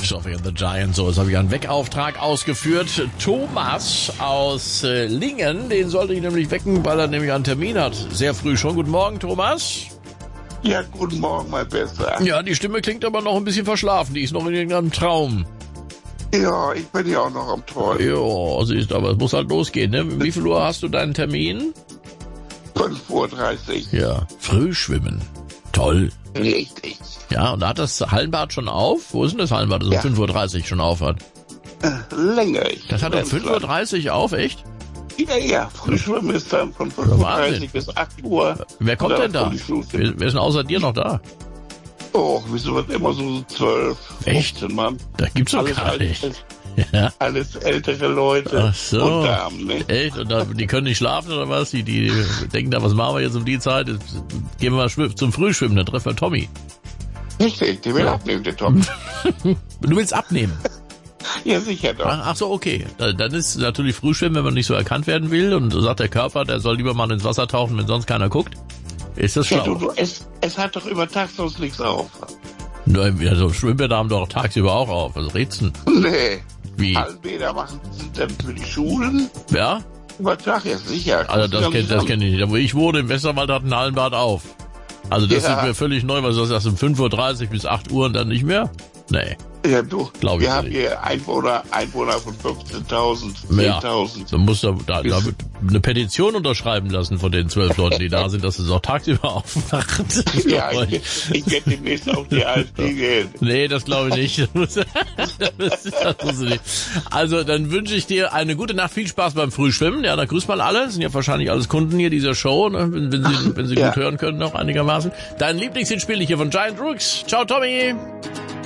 Sophie and the Giant, so, jetzt habe ich einen Weckauftrag ausgeführt. Thomas aus Lingen, den sollte ich nämlich wecken, weil er nämlich einen Termin hat. Sehr früh schon. Guten Morgen, Thomas. Ja, guten Morgen, mein Bester. Ja, die Stimme klingt aber noch ein bisschen verschlafen. Die ist noch in irgendeinem Traum. Ja, ich bin ja auch noch am Träumen. Ja, siehst, aber es muss halt losgehen, ne? Wie viel Uhr hast du deinen Termin? 5:30 Uhr. Ja, Frühschwimmen. Toll. Richtig. Ja, und da hat das Hallenbad schon auf? Wo ist denn das Hallenbad, das um 5:30 Uhr schon auf hat? Länger. Das hat um 5:30 Uhr auf, echt? Ja, Frühschwimmen ist dann von 5:30 Uhr bis 8 Uhr. Wer kommt denn da? Wer ist denn außer dir noch da? Oh, wieso wird immer so 12, Echt? 15 Mann. Das gibt's doch gar nicht. Ja. Alles ältere Leute Ach so. und Damen, ne? Echt? Und die können nicht schlafen oder was? Die denken da, was machen wir jetzt um die Zeit? Jetzt gehen wir mal zum Frühschwimmen, dann treffen wir Tommy. Richtig, der will abnehmen, der Tom. Du willst abnehmen? Ja, sicher doch. Ach so, okay. Dann ist natürlich Frühschwimmen, wenn man nicht so erkannt werden will und sagt der Körper, der soll lieber mal ins Wasser tauchen, wenn sonst keiner guckt. Ist das schlau? Ja, es hat doch über Tag sonst nichts auf. Also Schwimmbäder haben doch tagsüber auch auf. Was redst du denn? Nee. Wie? Hallenbäder sind dann für die Schulen. Ja? Über Tag, ja sicher. Also das kenn ich nicht. Da wo ich wohne, im Westerwald, hat ein Hallenbad auf. Also das ist mir völlig neu, was du sagst, um 5:30 Uhr bis 8 Uhr und dann nicht mehr? Nee. Ja, du, Glaub ich wir haben nicht. hier Einwohner von 15.000, 10.000. Ja. So musst du da eine Petition unterschreiben lassen von den 12 Leuten, die da sind, dass es auch tagsüber aufwacht. Ja, ich werde demnächst auf die AfD gehen. Nee, das glaube ich nicht. Das musst du nicht. Also, dann wünsche ich dir eine gute Nacht, viel Spaß beim Frühschwimmen. Ja, da grüß mal alle. Das sind ja wahrscheinlich alles Kunden hier dieser Show, ne? wenn sie Ja. gut hören können noch einigermaßen. Dein Lieblingshit spiele ich hier von Giant Rooks. Ciao, Tommy.